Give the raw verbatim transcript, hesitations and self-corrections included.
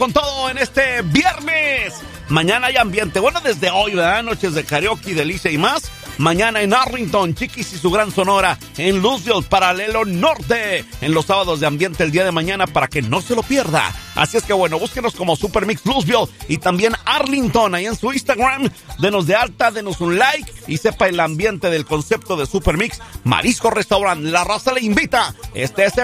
con todo en este viernes. Mañana hay ambiente. Bueno, desde hoy, ¿verdad? Noches de karaoke, delicia y más. Mañana en Arlington, Chiquis y su gran sonora. En Louisville, Paralelo Norte. En los sábados de ambiente el día de mañana para que no se lo pierda. Así es que bueno, búsquenos como Supermix Louisville y también Arlington. Ahí en su Instagram, denos de alta, denos un like y sepa el ambiente del concepto de Supermix. Marisco Restaurant, la raza le invita. Este es el